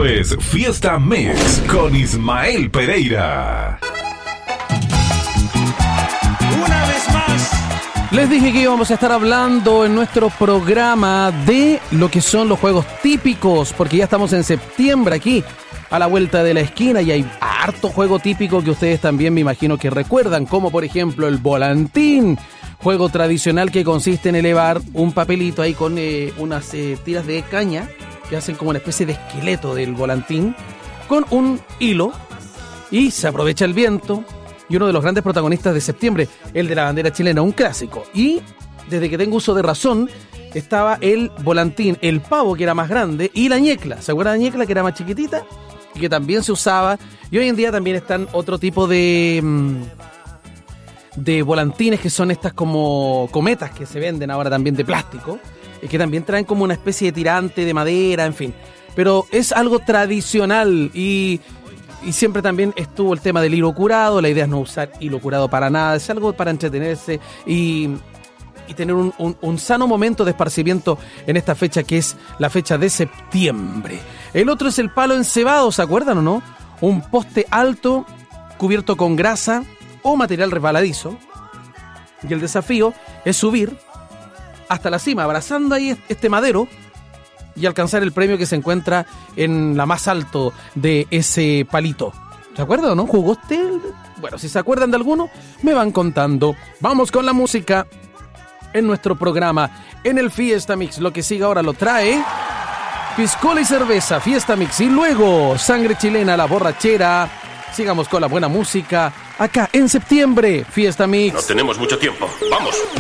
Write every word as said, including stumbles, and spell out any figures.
Esto es Fiesta Mix con Ismael Pereira. Una vez más. Les dije que íbamos a estar hablando en nuestro programa de lo que son los juegos típicos, porque ya estamos en septiembre aquí, a la vuelta de la esquina, y hay harto juego típico que ustedes también me imagino que recuerdan, como por ejemplo el volantín, juego tradicional que consiste en elevar un papelito ahí con eh, unas eh, tiras de caña que hacen como una especie de esqueleto del volantín, con un hilo, y se aprovecha el viento. Y uno de los grandes protagonistas de septiembre, el de la bandera chilena, un clásico. Y desde que tengo uso de razón, estaba el volantín, el pavo, que era más grande, y la ñecla. ¿Se acuerdan de la ñecla, que era más chiquitita? Y que también se usaba. Y hoy en día también están otro tipo de, de volantines, que son estas como cometas que se venden ahora también de plástico, y que también traen como una especie de tirante de madera, en fin. Pero es algo tradicional y... Y siempre también estuvo el tema del hilo curado. La idea es no usar hilo curado para nada. Es algo para entretenerse y, y tener un, un, un sano momento de esparcimiento en esta fecha, que es la fecha de septiembre. El otro es el palo encebado, ¿se acuerdan o no? Un poste alto cubierto con grasa o material resbaladizo. Y el desafío es subir hasta la cima, abrazando ahí este madero, y alcanzar el premio que se encuentra en la más alto de ese palito. ¿Se acuerdan o no? ¿Jugó usted? Bueno, si se acuerdan de alguno, me van contando. Vamos con la música en nuestro programa, en el Fiesta Mix. Lo que sigue ahora lo trae piscola y cerveza, Fiesta Mix. Y luego, sangre chilena, la borrachera. Sigamos con la buena música acá en septiembre, Fiesta Mix. No tenemos mucho tiempo. ¡Vamos!